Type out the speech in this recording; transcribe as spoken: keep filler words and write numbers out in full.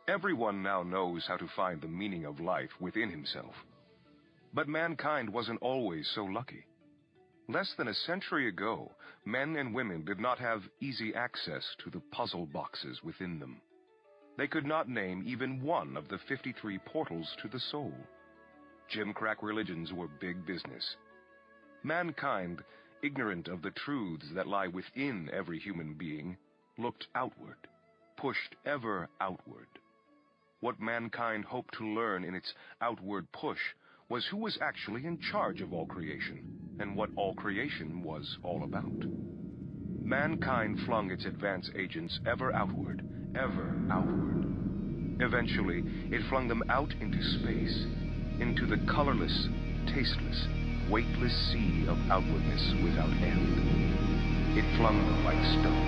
Everyone now knows how to find the meaning of life within himself. But mankind wasn't always so lucky. Less than a century ago, men and women did not have easy access to the puzzle boxes within them. They could not name even one of the fifty-three portals to the soul. Gimcrack religions were big business. Mankind, ignorant of the truths that lie within every human being, looked outward, pushed ever outward. What mankind hoped to learn in its outward push was who was actually in charge of all creation, and what all creation was all about. Mankind flung its advance agents ever outward, ever outward. Eventually, it flung them out into space, into the colorless, tasteless, weightless sea of outwardness without end. It flung them like stones.